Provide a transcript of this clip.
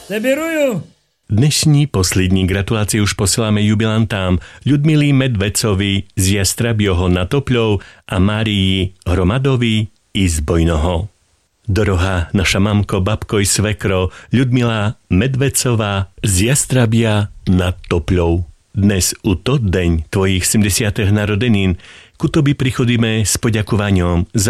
Zeberujú. Dnešní poslední gratulácie už posielame jubilantám Ľudmilí Medvecovi z Jastrabioho nad Topľou a Márii Hromadovi z Bojnoho. Dorohá naša mamko, babko i svekro Ľudmila Medvecová z Jastrabia nad Topľou. Dnes u to deň tvojich 70. narodenín ku tobi prichodíme s poďakovaním za